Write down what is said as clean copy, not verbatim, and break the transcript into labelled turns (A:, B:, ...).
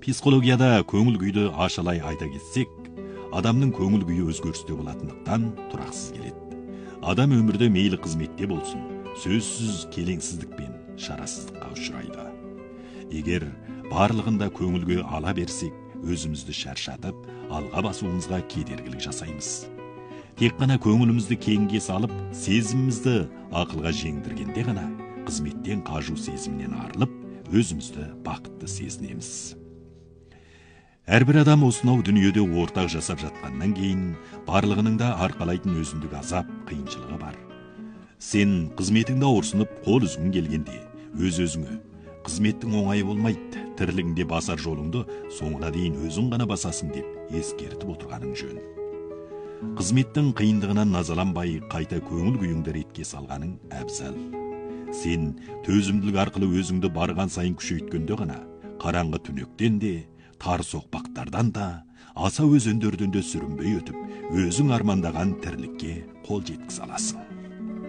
A: Психологияда көңіл күйді ашалай айта кетсек, адамның көңіл күйі өзгерісте болатындықтан тұрақсыз келеді. Адам өмірде мейлі қызметте болсын, сөзсіз келеңсіздік пен шарасыздыққа ұшырайды. Егер барлығында көңілге ала берсек, өзімізді шаршатып, алға басуымызға кедергілік жасаймыз. Тек қана көңілімізді кеңге салып, сезімімізді ақылға жеңдіргенде ғана қызметтен қажу сезімнен арылып, өзімізді бақытты сезінеміз. Әрбір адам осынау дүниеде ортақ жасап жатқаннан кейін, барлығының да арқалайтын өзіндік азап, қиыншылығы бар. Сен қызметіңді ауырсынып, қол үзгің келгенде, өз-өзіңе, қызметтің оңайы болмайды, тірлігіңде басар жолыңды соңына дейін өзің ғана басасың деп ескертіп отырғаның жөн. Қызметтің қиындығынан назаланбай, қайта көңіл күйіңді ретке салғаның әбзал. Сен төзімділік арқылы өзіңді барған сайын күшейткенде ғана, қараңғы түнектен де, тар соқпақтардан да, аса өзендерден де сүрінбей өтіп, өзің армандаған тірлікке қол жеткізе аласың.